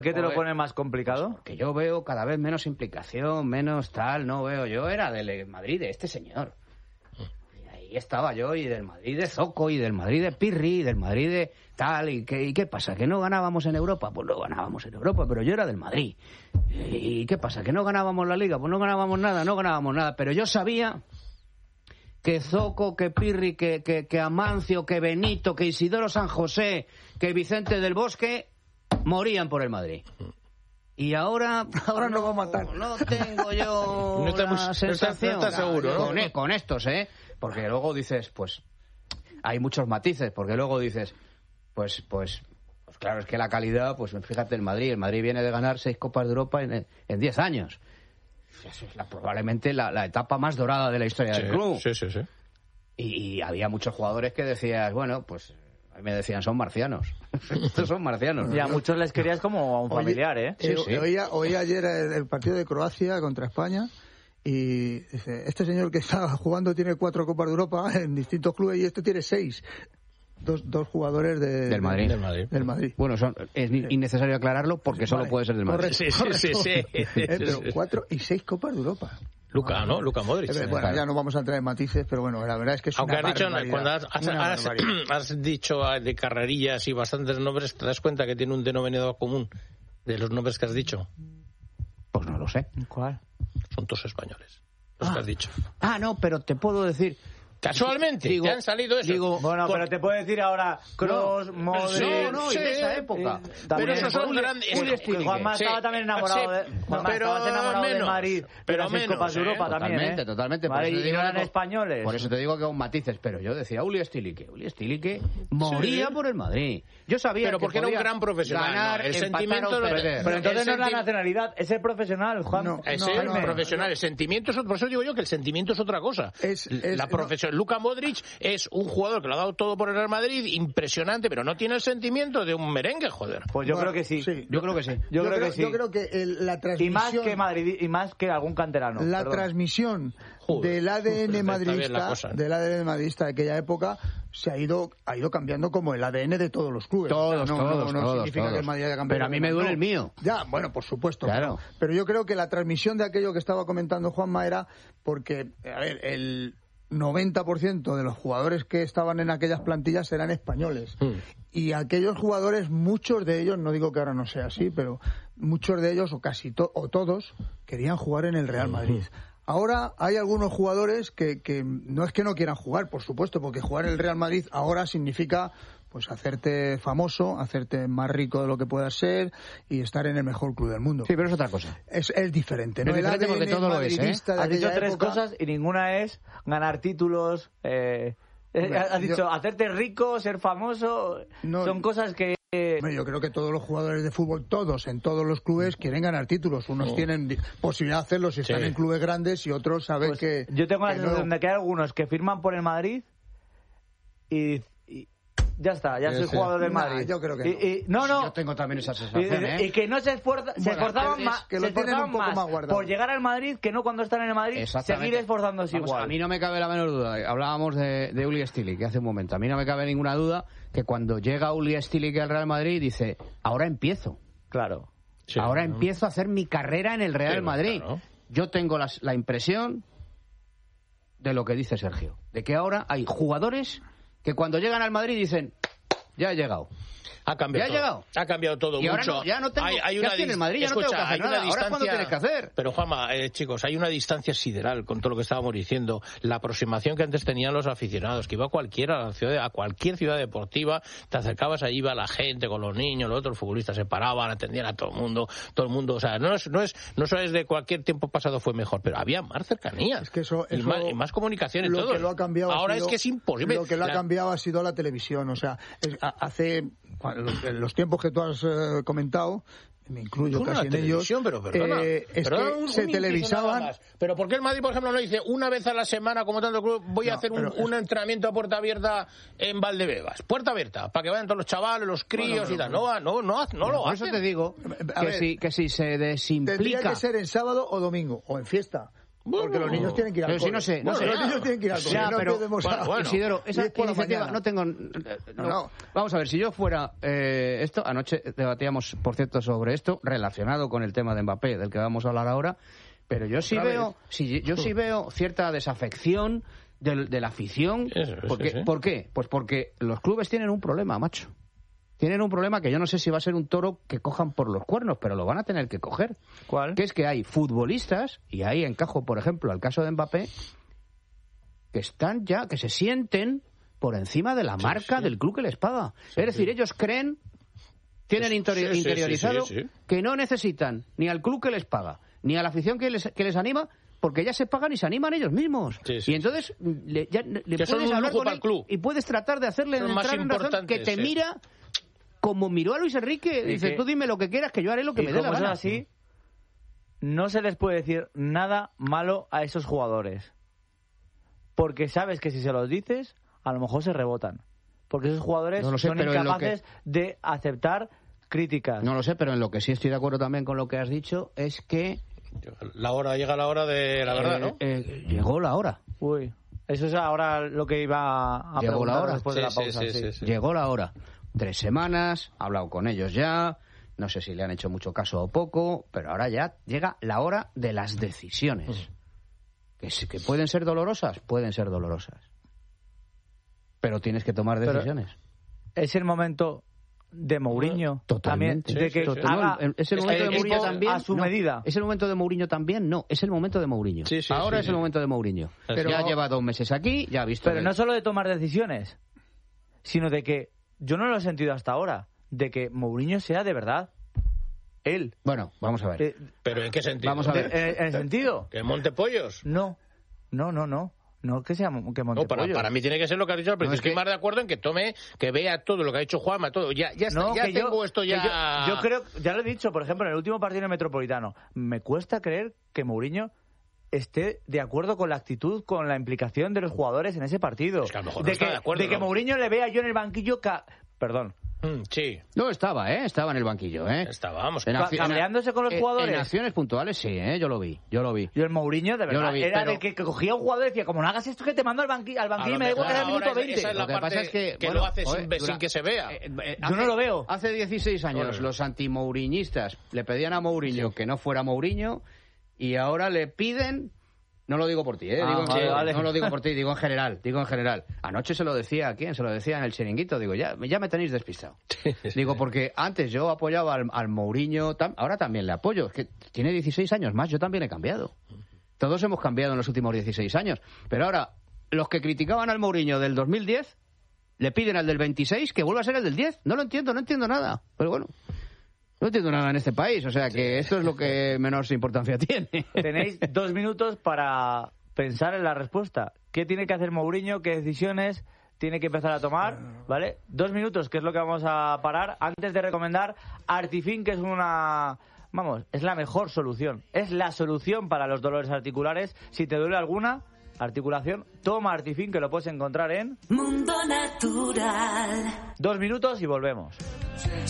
¿Qué te lo pone más complicado? Pues porque yo veo cada vez menos implicación, menos tal, no veo. Yo era del Madrid de este señor. Y ahí estaba yo, y del Madrid de Zoco, y del Madrid de Pirri, y del Madrid de tal, ¿y qué pasa? ¿Que no ganábamos en Europa? Pues no ganábamos en Europa, pero yo era del Madrid. ¿Y qué pasa? ¿Que no ganábamos la Liga? Pues no ganábamos nada, pero yo sabía que Zoco, que Pirri, que Amancio, que Benito, que Isidoro San José, que Vicente del Bosque morían por el Madrid. Y ahora no va a matar. No tengo yo la sensación. No está seguro, ¿no? Con estos, porque luego dices, pues hay muchos matices, porque luego dices, pues claro, es que la calidad, pues fíjate, el Madrid viene de ganar 6 Copas de Europa en 10 años. Es probablemente la etapa más dorada de la historia del club. Sí. Y había muchos jugadores que decías, bueno, pues a mí me decían, son marcianos. Estos son marcianos. Y a muchos les querías como a un familiar, ¿eh? Sí. Oí ayer el partido de Croacia contra España y dice, este señor que está jugando tiene 4 Copas de Europa en distintos clubes y este tiene 6. Dos jugadores del Madrid. Bueno, es innecesario aclararlo porque solo puede ser del Madrid. Sí. Pero 4 y 6 Copas de Europa. Luka Modric. Bueno, ya no vamos a entrar en matices, pero bueno, la verdad es que es una barbaridad. Cuando has dicho de carrerillas y bastantes nombres, ¿te das cuenta que tiene un denominador común de los nombres que has dicho? Pues no lo sé. ¿Cuál? Son todos españoles, los que has dicho. No, pero te puedo decir... Casualmente, te han salido eso. Pero te puedo decir ahora Kroos, Modric... y de esa época. Pero esos son grandes... Juanma estaba también enamorado de Madrid. Pero menos, Copas de Europa también, Totalmente. Y no eran españoles. Por eso te digo que con matices. Pero yo decía, Uli Stilique moría por el Madrid. Yo sabía pero porque era un gran profesional. Ganar, el sentimiento... Pero entonces no es la nacionalidad, es el profesional, Juan. Es el profesional. El sentimiento es... Por eso digo yo que el sentimiento es otra cosa. La profesión. Luka Modric es un jugador que lo ha dado todo por el Real Madrid, impresionante, pero no tiene el sentimiento de un merengue, joder. Pues yo creo que sí. Yo creo que sí. Yo creo que la transmisión... Y más que algún canterano. La transmisión del ADN madridista, de aquella época, se ha ido cambiando como el ADN de todos los clubes. Todos. Significa que el Madrid haya cambiado. Pero a mí me duele el mío. Ya, bueno, por supuesto. Claro. Pero yo creo que la transmisión de aquello que estaba comentando Juanma era porque, a ver, el 90% de los jugadores que estaban en aquellas plantillas eran españoles. Y aquellos jugadores, muchos de ellos, no digo que ahora no sea así, pero muchos de ellos, o casi todos, querían jugar en el Real Madrid. Ahora hay algunos jugadores que no es que no quieran jugar, por supuesto, porque jugar en el Real Madrid ahora significa pues hacerte famoso, hacerte más rico de lo que puedas ser y estar en el mejor club del mundo. Sí, pero es otra cosa. Es diferente, ¿no? Es diferente porque todo lo es, Has dicho 3 cosas y ninguna es ganar títulos, has dicho hacerte rico, ser famoso, son cosas que... Yo creo que todos los jugadores de fútbol, en todos los clubes, quieren ganar títulos. Unos tienen posibilidad de hacerlo si están en clubes grandes y otros saben que... Yo tengo la sensación de que hay algunos que firman por el Madrid y ya está, ya soy jugador del Madrid. Yo creo que no. Yo tengo también esa sensación, y que no se esforzaban más, que lo tienen un poco más guardado por llegar al Madrid que no cuando están en el Madrid, seguir esforzándose igual. A mí no me cabe la menor duda. Hablábamos de Uli Stilique hace un momento. A mí no me cabe ninguna duda que cuando llega Uli Stilique al Real Madrid dice, ahora empiezo. Claro. Sí, ahora empiezo a hacer mi carrera en el Real Madrid. Claro. Yo tengo la impresión de lo que dice Sergio, de que ahora hay jugadores que cuando llegan al Madrid dicen, ya he llegado. Ha cambiado todo y mucho. Ahora ya no tengo, en el Madrid, ya no tengo que hacer nada. Ahora ¿cuándo tienes que hacer? Pero Juanma, chicos, hay una distancia sideral con todo lo que estábamos diciendo. La aproximación que antes tenían los aficionados, que iba cualquiera a cualquier ciudad deportiva, te acercabas allí, iba la gente con los niños, los otros futbolistas se paraban, atendían a todo el mundo, o sea, no es de cualquier tiempo pasado fue mejor, pero había más cercanías. Es que eso y más comunicación y todo. Que lo ha cambiado ahora es que es imposible. Lo que lo ha cambiado ha sido la televisión, o sea, hace los tiempos que tú has comentado, me incluyo casi en ellos, pero perdona, se televisaban. Pero ¿por qué el Madrid, por ejemplo, no dice una vez a la semana, como tanto club, voy a hacer un entrenamiento a puerta abierta en Valdebebas? Puerta abierta, para que vayan todos los chavales, los críos y tal. No lo hacen. Por eso te digo que si se desimplica... Tendría que ser en sábado o domingo, o en fiesta. Porque los niños tienen que ir al cole. No sé. Los niños tienen que ir al cole. Ya, pero, bueno, Isidoro, esa iniciativa no tengo... No. Vamos a ver, si yo fuera esto, anoche debatíamos, por cierto, sobre esto, relacionado con el tema de Mbappé, del que vamos a hablar ahora, pero yo sí veo cierta desafección de la afición. ¿Por qué? Pues porque los clubes tienen un problema, macho. Tienen un problema que yo no sé si va a ser un toro que cojan por los cuernos, pero lo van a tener que coger. ¿Cuál? Que es que hay futbolistas, y ahí encajo, por ejemplo, al caso de Mbappé, que están ya, que se sienten por encima de la marca del club que les paga. Es decir, ellos creen, tienen interiorizado que no necesitan ni al club que les paga, ni a la afición que les anima, porque ya se pagan y se animan ellos mismos. Y entonces le puedes hablar con él y puedes tratar de hacerle entrar en razón que te mira... Como miró a Luis Enrique, dice, tú dime lo que quieras, que yo haré lo que me dé la gana. Así, no se les puede decir nada malo a esos jugadores. Porque sabes que si se los dices, a lo mejor se rebotan. Porque esos jugadores son incapaces de aceptar críticas. No lo sé, pero en lo que sí estoy de acuerdo también con lo que has dicho es que... Llega la hora de la verdad, ¿no? Llegó la hora. Uy, eso es ahora lo que iba a preguntar después de la pausa. Llegó la hora. 3 semanas, he hablado con ellos ya, no sé si le han hecho mucho caso o poco, pero ahora ya llega la hora de las decisiones. Que pueden ser dolorosas, pero tienes que tomar decisiones. Es el momento de Mourinho totalmente, también, de que haga es el momento de Mourinho también a su medida. Es el momento de Mourinho también, no, es el momento de Mourinho. Ahora es el momento de Mourinho. Pero ya lleva 2 meses aquí, ya ha visto. Pero no solo de tomar decisiones, sino de que yo no lo he sentido hasta ahora, de que Mourinho sea de verdad él. Bueno, vamos a ver. ¿Pero en qué sentido? Vamos a ver. ¿En el sentido? ¿Que monte pollos? No que sea que monte pollos. Para mí tiene que ser lo que has dicho al principio. Estoy más de acuerdo en que vea todo lo que ha hecho Juanma, todo. Yo creo, ya lo he dicho, por ejemplo, en el último partido en el Metropolitano, me cuesta creer que Mourinho esté de acuerdo con la actitud, con la implicación de los jugadores en ese partido. Es que a lo mejor no está de acuerdo. De que Mourinho le vea yo en el banquillo... Perdón. Sí. No, estaba en el banquillo, Estábamos. ¿Cambiándose con los jugadores? En acciones puntuales, sí, yo lo vi. Y el Mourinho, de verdad, era de que cogía un jugador y decía, como no hagas esto que te mando al banquillo y me da igual que era el minuto 20. Esa es la parte que lo hace sin que se vea. Yo no lo veo. Hace 16 años los anti-mouriñistas le pedían a Mourinho que no fuera Mourinho y ahora le piden... No lo digo por ti, No lo digo por ti, digo en general. Anoche se lo decía a quién, se lo decía en el chiringuito, digo, ya me tenéis despistado. Digo, porque antes yo apoyaba al Mourinho, ahora también le apoyo, es que tiene 16 años más, yo también he cambiado. Todos hemos cambiado en los últimos 16 años, pero ahora los que criticaban al Mourinho del 2010 le piden al del 26 que vuelva a ser el del 10. No entiendo nada, pero bueno. No entiendo nada en este país, o sea que esto es lo que menos importancia tiene. Tenéis 2 minutos para pensar en la respuesta. ¿Qué tiene que hacer Mourinho? ¿Qué decisiones tiene que empezar a tomar? ¿Vale? 2 minutos, que es lo que vamos a parar. Antes de recomendar Artifin, que es es la mejor solución. Es la solución para los dolores articulares. Si te duele alguna articulación, toma Artifin, que lo puedes encontrar en... Mundo Natural. 2 minutos y volvemos.